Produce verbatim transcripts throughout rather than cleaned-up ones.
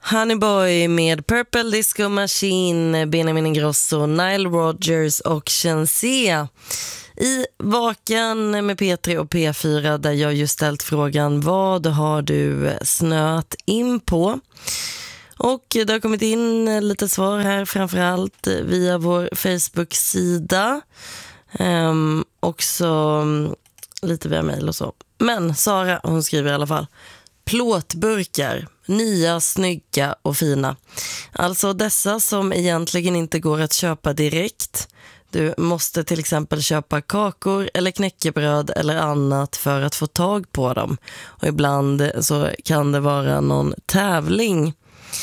Honeyboy med Purple Disco Machine, Benjamin Ingrosso, Nile Rodgers och Shenseea i Vaken med P tre och P fyra, där jag just ställt frågan: vad har du snöat in på? Och det har kommit in lite svar här, framförallt via vår Facebook-sida, um, också lite via mejl och så. Men Sara, hon skriver i alla fall: plåtburkar, nya, snygga och fina. Alltså dessa som egentligen inte går att köpa direkt. Du måste till exempel köpa kakor eller knäckebröd eller annat för att få tag på dem. Och ibland så kan det vara någon tävling.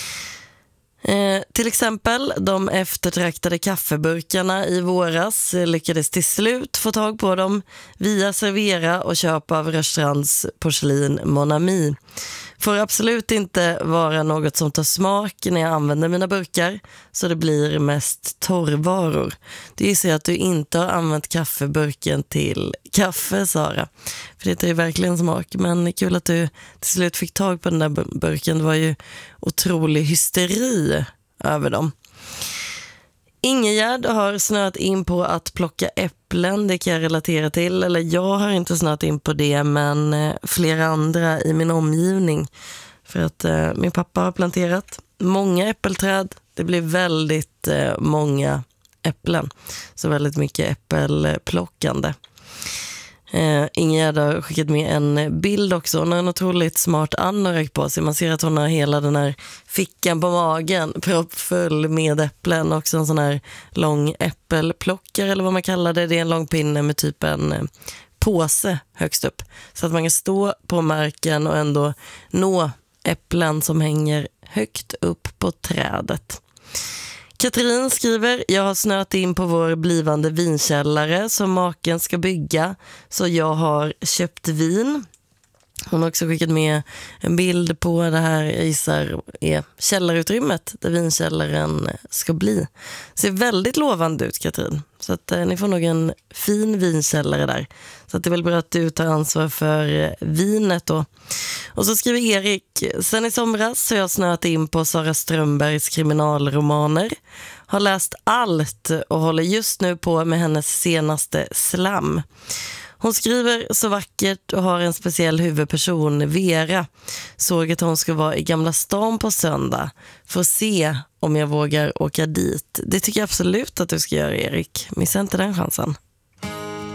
Eh, till exempel de eftertraktade kaffeburkarna i våras lyckades till slut få tag på dem via Servera och köpa av Rörstrands porslin Mon Ami. Får absolut inte vara något som tar smak när jag använder mina burkar, så det blir mest torrvaror. Det är så att du inte har använt kaffeburken till kaffe, Sara. För det är ju verkligen smak. Men kul att du till slut fick tag på den där burken. Det var ju otrolig hysteri över dem. Ingegärd har snöat in på att plocka äpplen, det kan jag relatera till. Eller jag har inte snöat in på det, men flera andra i min omgivning. För att eh, min pappa har planterat många äppelträd. Det blir väldigt eh, många äpplen. Så väldigt mycket äppelplockande. Eh, Ingegärd har skickat med en bild också. Hon har en otroligt smart anorak på sig. Man ser att hon har hela den här fickan på magen proppfull med äpplen. Också en sån här lång äppelplockare eller vad man kallar det. Det är en lång pinne med typ en eh, påse högst upp. Så att man kan stå på marken och ändå nå äpplen som hänger högt upp på trädet. Katrin skriver: jag har snöat in på vår blivande vinkällare som maken ska bygga, så jag har köpt vin. Hon har också skickat med en bild på det här, jag gissar är källarutrymmet där vinkällaren ska bli. Ser väldigt lovande ut, Katrin. Så att eh, ni får nog en fin vinkällare där. Så att det är väl bra att du tar ansvar för eh, vinet då. Och så skriver Erik: sen i somras så har jag snöat in på Sara Strömbergs kriminalromaner. Har läst allt och håller just nu på med hennes senaste Slam. Hon skriver så vackert och har en speciell huvudperson, Vera. Såg att hon ska vara i Gamla stan på söndag för att se om jag vågar åka dit. Det tycker jag absolut att du ska göra, Erik. Missa inte den chansen.